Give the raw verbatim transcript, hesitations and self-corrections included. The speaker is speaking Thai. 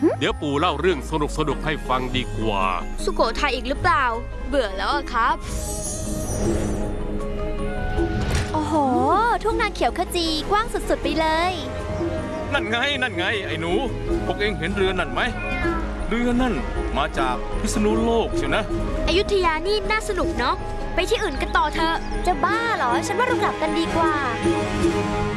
เดี๋ยวปู่เล่าเรื่องสนุกสนุกให้ฟังดีกว่าสุโขทัยอีกหรือเปล่าเบื่อแล้วอะครับโอ้โหทุ่งนาเขียวขจีกว้างสุดๆไปเลยนั่นไงนั่นไงไอ้หนูพวกเองเห็นเรือนั่นไหมเรือนั่นมาจากพิษณุโลกใช่นะอยุธยานี่น่าสนุกเนาะไปที่อื่นกันต่อเถอะจะบ้าเหรอฉันว่าเรากลับกันดีกว่า